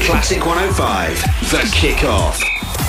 Classic 105, The Kickoff.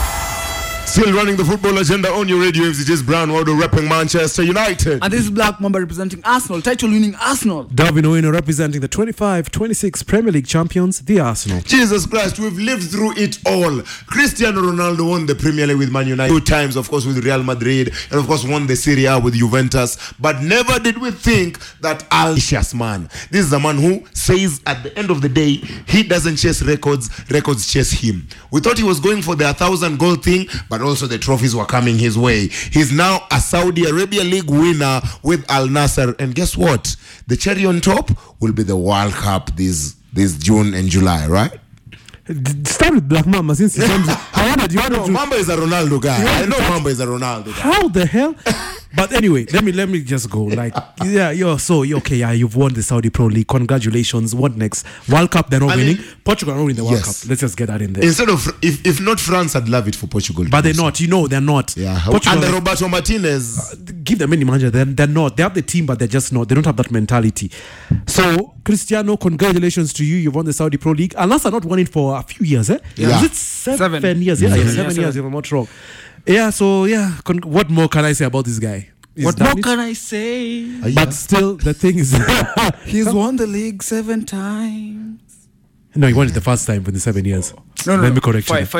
Still running the football agenda on your radio. It's just Brown Wardo repping Manchester United. And this is Black Mamba representing Arsenal, title-winning Arsenal. Darwin Owino representing the 25-26 Premier League champions, the Arsenal. Jesus Christ, we've lived through it all. Cristiano Ronaldo won the Premier League with Man United 2 times, of course, with Real Madrid, and of course won the Serie A with Juventus. But never did we think that ambitious man. This is a man who says at the end of the day, he doesn't chase records, records chase him. We thought he was going for the 1,000-goal thing, but also the trophies were coming his way. He's now a Saudi Arabia League winner with Al Nassr, and guess what? The cherry on top will be the World Cup this June and July, right? Start with Black Mamba since he comes. Mamba is a Ronaldo guy. I know Mamba is a Ronaldo guy. How the hell? But anyway, let me just go. Like, yeah, you're okay. Yeah, you've won the Saudi Pro League. Congratulations. What next? World Cup, they're not winning. Portugal are not winning the World Cup. Let's just get that in there. Instead of, if not France, I'd love it for Portugal. But they're not. They're not. Yeah. Portugal, and Roberto Martinez. Give them any manager. They're not. They have the team, but they're just not. They don't have that mentality. So, Cristiano, congratulations to you. You've won the Saudi Pro League. Unless I not won it for a few years, eh? Yeah. Is it 7 years? Yeah, 7 years, if I'm not wrong. Yeah, so what more can I say about this guy? What more can I say? But still, the thing is, he's won the league 7 times. No, he won it the first time in the 7 years. No. Let me correct you.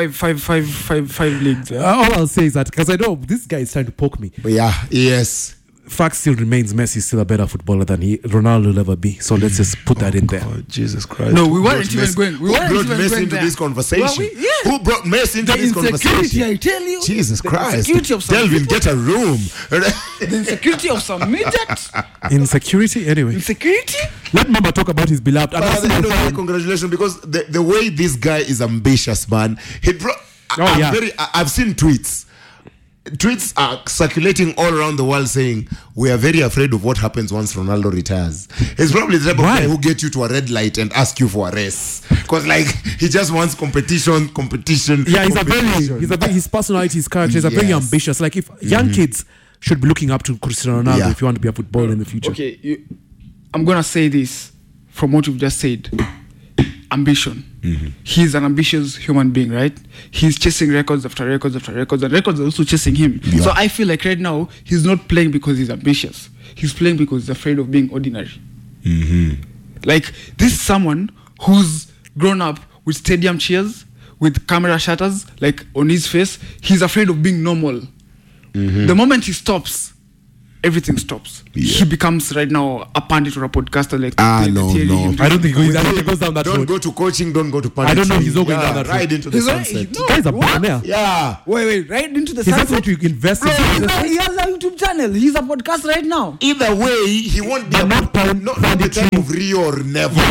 Five leagues. Yeah. All I'll say is that because I know this guy is trying to poke me. Yeah. Yes. Fact still remains, Messi is still a better footballer than Ronaldo will ever be. So let's just put that in there. God, Jesus Christ. No, we weren't even going. Who brought Messi into this conversation? Who brought Messi into this conversation? I tell you. Jesus Christ. Insecurity of some Delvin, get a room. The insecurity of some midget. Insecurity, anyway. Insecurity? Let Mama talk about his beloved. Congratulations, because the way this guy is ambitious, man. He brought. I've seen tweets. Tweets are circulating all around the world saying we are very afraid of what happens once Ronaldo retires. He's probably the type of guy who get you to a red light and ask you for a race, because he just wants competition. Yeah, his personality, his character is very ambitious. Like if young kids should be looking up to Cristiano Ronaldo if you want to be a footballer in the future. Okay, I'm gonna say this from what you've just said. Ambition. He's an ambitious human being, right? He's chasing records after records after records, and records are also chasing him. Yeah. So I feel like right now he's not playing because he's ambitious. He's playing because he's afraid of being ordinary. Like, this is someone who's grown up with stadium cheers, with camera shutters, like on his face. He's afraid of being normal. The moment he stops, everything stops. He becomes right now a pundit or a podcaster. Like, no. I don't think he goes down that road. Don't go to coaching, don't go to punditry. I don't know, he's not going down that road. Right into the sunset. The guy's a billionaire. Yeah. Wait, right into the sunset. sunset. He's going to invest in he has a YouTube channel. He's a podcast right now. Either way, he won't be not the type of Rio or never.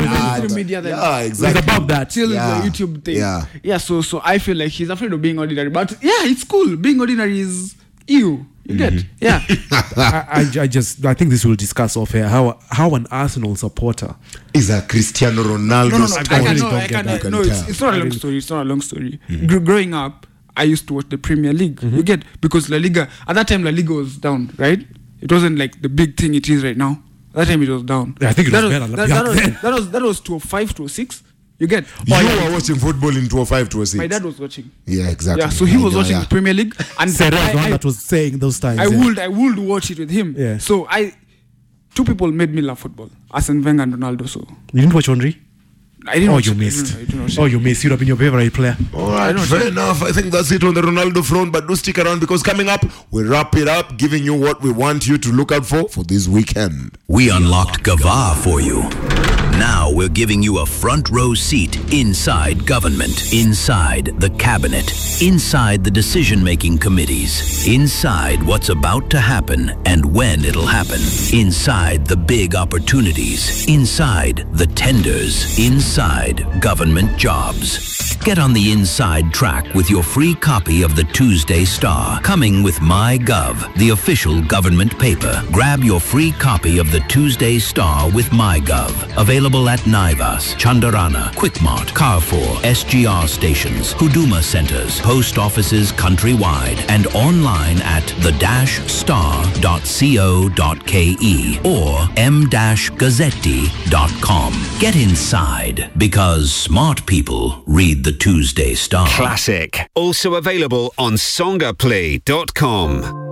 Yeah, exactly. He's above that. Still the YouTube thing. Yeah. So I feel like he's afraid of being ordinary. But yeah, it's cool. Being ordinary is you. You get? Yeah. I think this will discuss off here how an Arsenal supporter is a Cristiano Ronaldo. No, it's not a long story. It's not a long story. Growing up, I used to watch the Premier League. You get? Because La Liga, at that time La Liga was down, right? It wasn't like the big thing it is right now. At that time it was down. Yeah, I think it was better. That was 2005, 2006. You get? You were watching football in 2005, 2006. My dad was watching. Yeah, exactly. Yeah, so he was watching the Premier League, and Sarah was one that was saying those times. I would watch it with him. Yeah. So two people made me love football: Arsene Wenger and Ronaldo. So you didn't watch Henry? I didn't. Oh, you missed. You missed. You'd have been your favorite player. All right, fair enough. I think that's it on the Ronaldo front. But do stick around, because coming up, we wrap it up, giving you what we want you to look out for this weekend. We unlocked Gava for you. Now we're giving you a front row seat inside government, inside the cabinet, inside the decision-making committees, inside what's about to happen and when it'll happen, inside the big opportunities, inside the tenders, inside government jobs. Get on the inside track with your free copy of the Tuesday Star, coming with MyGov, the official government paper. Grab your free copy of the Tuesday Star with MyGov. Available at Naivas, Chandarana, Quickmart, Carrefour, SGR stations, Huduma centers, post offices countrywide, and online at the-star.co.ke or m-gazzetti.com. Get inside, because smart people read the Tuesday Star. Classic. Also available on songaplay.com.